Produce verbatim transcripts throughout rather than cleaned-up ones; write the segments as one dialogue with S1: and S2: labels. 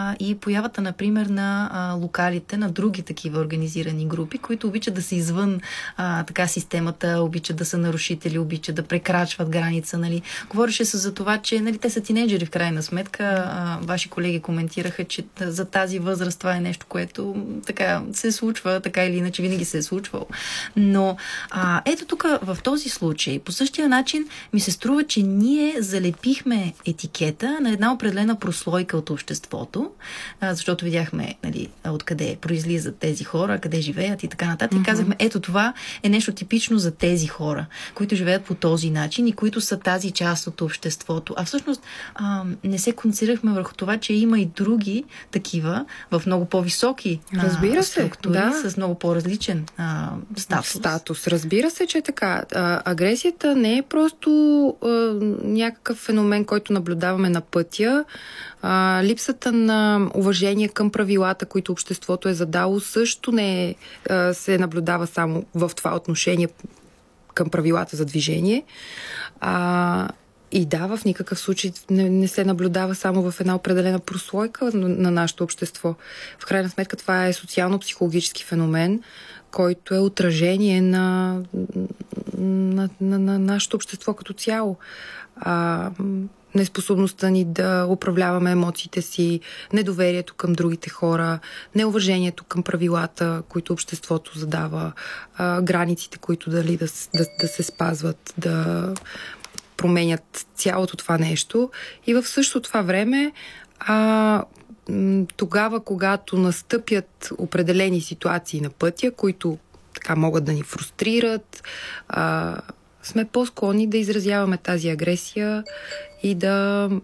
S1: а, и появата, например, на а, локалите, на други такива организирани групи, които обичат да са извън а, така системата, обичат да са нарушители, обичат да прекрачват граница. Нали. Говореше се за това, че нали, те са тинейджери в крайна сметка. А, ваши колеги коментираха, че за тази възраст това е нещо, което така се случва, така или иначе винаги се е случвало. Но а, ето тук в този случай, по същия начин ми се струва, че ние залепихме етикета на една определена прослойка от обществото, а, защото видяхме нали, откъде произлизат тези хора, къде живеят и така нататък. Mm-hmm. И казахме, ето това е нещо типично за тези хора, които живеят по този начин и които са тази част от обществото. А всъщност а, не се концентрирахме върху това, че има и други такива в много по-високи
S2: Разбира
S1: а,
S2: се,
S1: структури,
S2: да.
S1: с много по-различен а, статус.
S2: Статус. Разбира се, че е така. А, агресията не е просто а, някакъв феномен, който наблюдаваме на пътя. А, липсата на уважение към правилата, които обществото е задало, също не е, а, се наблюдава само в това отношение към правилата за движение. А, и да, в никакъв случай не, не се наблюдава само в една определена прослойка на, на нашето общество. В крайна сметка това е социално-психологически феномен, който е отражение на, на, на, на нашето общество като цяло. А, неспособността ни да управляваме емоциите си, недоверието към другите хора, неуважението към правилата, които обществото задава, а, границите, които дали да, да, да се спазват, да променят цялото това нещо. И в същото това време а, тогава, когато настъпят определени ситуации на пътя, които така могат да ни фрустрират, а, сме по-склонни да изразяваме тази агресия и да м-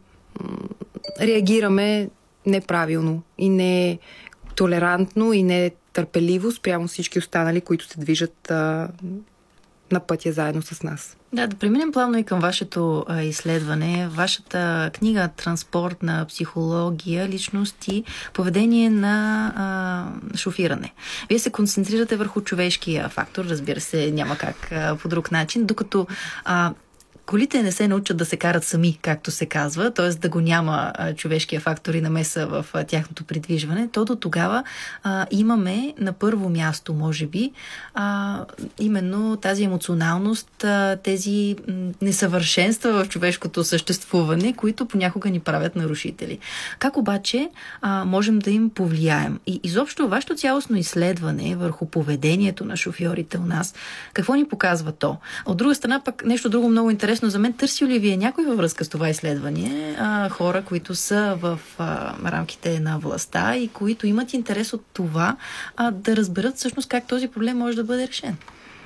S2: реагираме неправилно и не толерантно и не търпеливо спрямо всички останали, които се движат а, на пътя заедно с нас.
S1: Да, да преминем плавно и към вашето а, изследване. Вашата книга «Транспортна психология, личности, поведение на а, шофиране». Вие се концентрирате върху човешкия фактор, разбира се, няма как а, по друг начин, докато а, колите не се научат да се карат сами, както се казва, т.е. да го няма а, човешкия фактор и намеса в а, тяхното придвижване, то до тогава а, имаме на първо място, може би, а, именно тази емоционалност, а, тези м, несъвършенства в човешкото съществуване, които понякога ни правят нарушители. Как обаче а, можем да им повлияем? И изобщо вашето цялостно изследване върху поведението на шофьорите у нас, какво ни показва то? От друга страна пък нещо друго много интересно за мен, търси ли вие някой във връзка с това изследване, а, хора, които са в а, рамките на властта и които имат интерес от това а, да разберат всъщност как този проблем може да бъде решен?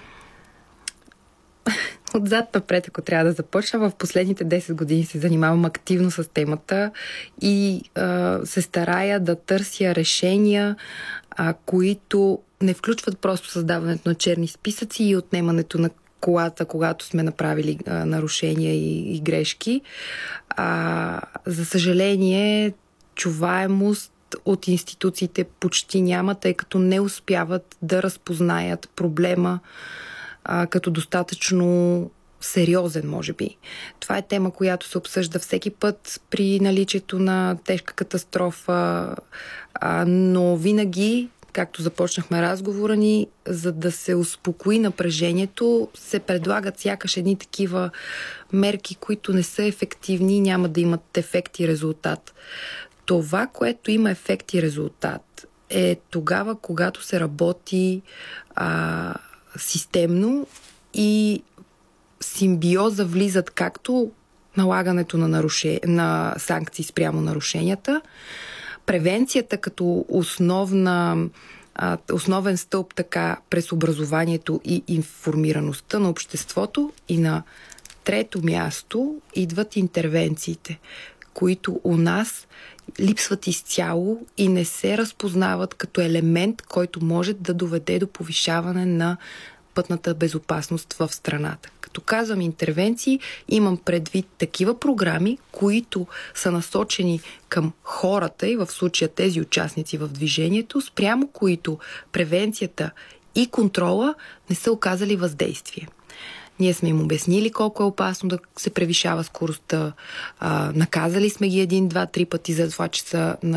S2: Отзад напред, ако трябва да започна, в последните десет години се занимавам активно с темата и а, се старая да търся решения, а, които не включват просто създаването на черни списъци и отнемането на колата, когато сме направили а, нарушения и, и грешки. А, за съжаление, чуваемост от институциите почти няма, тъй като не успяват да разпознаят проблема а, като достатъчно сериозен, може би. Това е тема, която се обсъжда всеки път при наличието на тежка катастрофа, а, но винаги, както започнахме разговора ни, за да се успокои напрежението, се предлагат сякаш едни такива мерки, които не са ефективни и няма да имат ефект и резултат. Това, което има ефект и резултат, е тогава, когато се работи а, системно и симбиоза влизат както налагането на, наруше... на санкции спрямо нарушенията, превенцията като основна, основен стълб така през образованието и информираността на обществото, и на трето място идват интервенциите, които у нас липсват изцяло и не се разпознават като елемент, който може да доведе до повишаване на пътната безопасност в страната. Като казвам интервенции, имам предвид такива програми, които са насочени към хората и в случая тези участници в движението, спрямо които превенцията и контрола не са оказали въздействие. Ние сме им обяснили колко е опасно да се превишава скоростта, а, наказали сме ги един, два, три пъти за това, че са